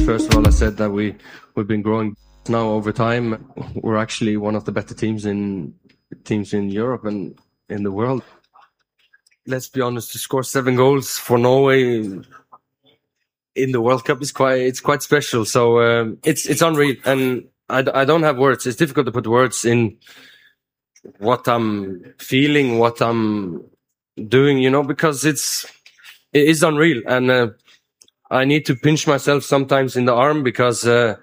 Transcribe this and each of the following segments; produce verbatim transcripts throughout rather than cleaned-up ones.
First of all, I said that we, we've been growing now over time. We're actually one of the better teams in teams in Europe and in the world. Let's be honest, to score seven goals for Norway in the World Cup is quite, it's quite special. So, um, it's, it's unreal. And I, I don't have words. It's difficult to put words in what I'm feeling, what I'm doing, you know, because it's, it is unreal. And, uh, I need to pinch myself sometimes in the arm because, uh,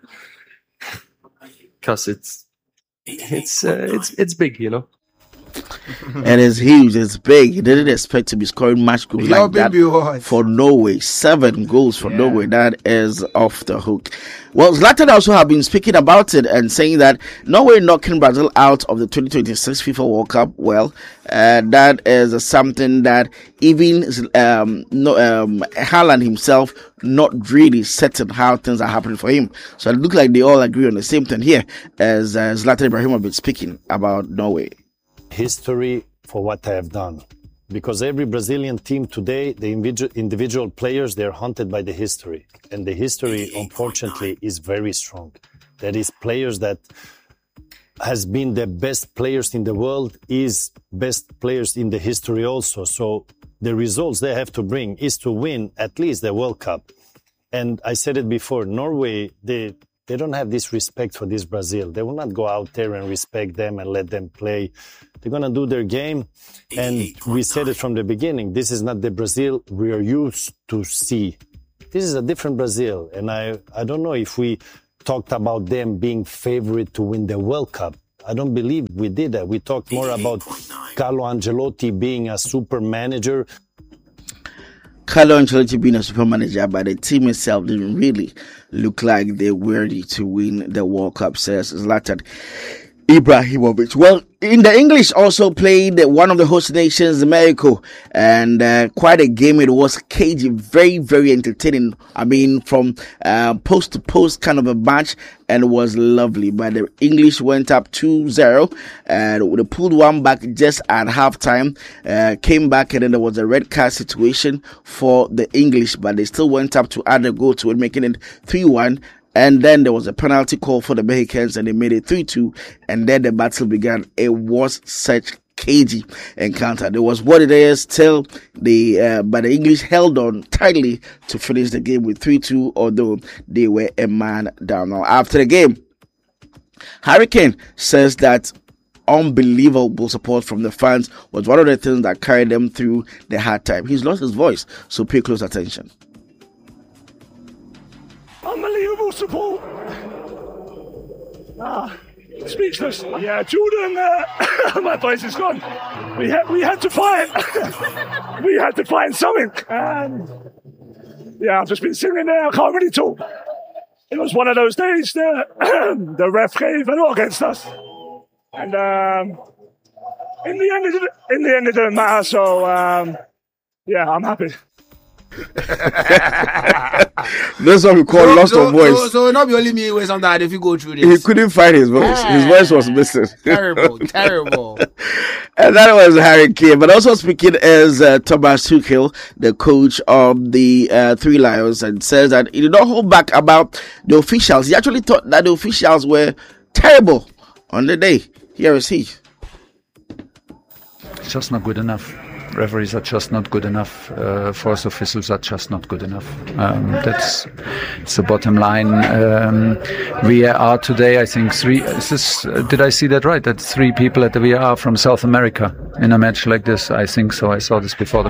because it's, it's, uh, it's, it's big, you know. It is huge. It's big. You didn't expect to be scoring match goals like that for Norway. Seven goals for yeah. Norway. That is off the hook. Well, Zlatan also have been speaking about it and saying that Norway knocking Brazil out of the twenty twenty-six FIFA World Cup. Well, uh, that is something that even um, no, um, Haaland himself not really certain how things are happening for him. So it looks like they all agree on the same thing here as uh, Zlatan Ibrahimovic speaking about Norway. History for what I have done, because every Brazilian team today, the individual, individual players, they're haunted by the history, and the history unfortunately is very strong. That is, players that has been the best players in the world is best players in the history also. So the results they have to bring is to win at least the World Cup. And I said it before, Norway, they they don't have this respect for this Brazil. They will not go out there and respect them and let them play. They're going to do their game. And we said it from the beginning. This is not the Brazil we are used to see. This is a different Brazil. And I, I don't know if we talked about them being favorite to win the World Cup. I don't believe we did that. We talked more about Carlo Ancelotti being a super manager. Carlo Ancelotti being a super manager, but the team itself didn't really look like they're worthy to win the World Cup, says Zlatan Ibrahimovic. Well, in the English also played one of the host nations, Mexico, and uh, quite a game it was. Cagey, very, very entertaining. I mean, from uh, post to post kind of a match, and it was lovely. But the English went up two zero, and they pulled one back just at halftime, uh, came back, and then there was a red card situation for the English, but they still went up to add a goal to it, making it three one. And then there was a penalty call for the Mexicans, and they made it three two. And then the battle began. It was such cagey encounter. It was what it is till the, uh, but the English held on tightly to finish the game with three two, although they were a man down. Now, after the game, Harry Kane says that unbelievable support from the fans was one of the things that carried them through the hard time. He's lost his voice, so pay close attention. Unbelievable support. Ah, speechless. Yeah, Jordan, uh, my voice is gone. We had, we had to find, we had to find something. And yeah, I've just been sitting there. I can't really talk. It was one of those days that the ref gave a lot against us. And um, in the end, it, in the end, it didn't matter. So um, yeah, I'm happy. That's what we call so, lost so, of voice. So, so not be only me with something that if you go through this. He couldn't find his voice. Ah, his voice was missing. Terrible, terrible. And that was Harry Kane. But also speaking as uh, Thomas Tuchel, the coach of the uh, Three Lions, and says that he did not hold back about the officials. He actually thought that the officials were terrible on the day. Here is he. It's just not good enough. Referees are just not good enough. Uh, force officials are just not good enough. Um, that's it's the bottom line. Um, V A R today, I think three. Is this, uh, did I see that right? That three people at the V A R from South America in a match like this. I think so. I saw this before the